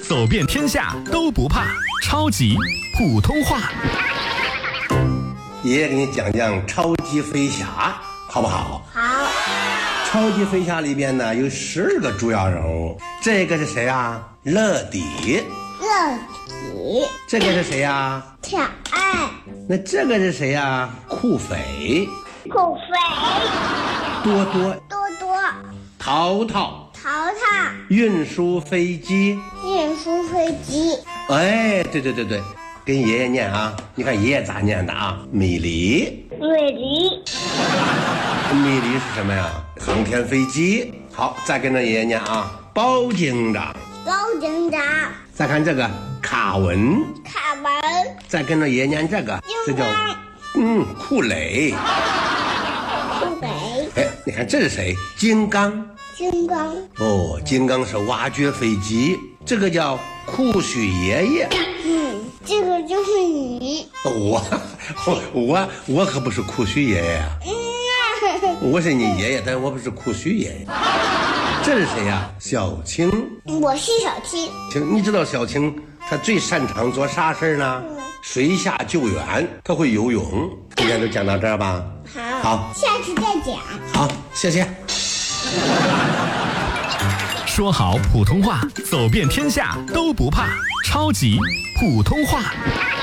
走遍天下都不怕。超级普通话。 爷爷给你讲讲超级飞侠，好不好？ 好。 超级飞侠里边呢有12个主要人物，这个是谁啊？乐迪。 乐迪。 这个是谁啊？ 可爱。 那这个是谁啊？酷匪。 酷匪。 多多。 多多。 淘淘。 淘淘。 运输飞机。 运输飞机。 哎，对，跟爷爷念啊！你看爷爷咋念的啊？米梨。 米梨。 米梨是什么呀？航天飞机。好，再跟着爷爷念啊！包警长。 包警长。 再看这个卡文。 卡文。再跟着爷爷念这个，这叫库雷。 库雷。 哎，你看这是谁？金刚。 金刚。 哦，金刚是挖掘飞机，这个叫酷许爷爷。 这个就是你。 我可不是酷许爷爷啊。我是你爷爷，但我不是酷许爷爷。这是谁呀？小青。 我是小青。 你知道小青她最擅长做啥事呢？水下救援，她会游泳。今天就讲到这儿吧。好， 下次再讲。 好，谢谢。 说好普通话，走遍天下都不怕。超级普通话。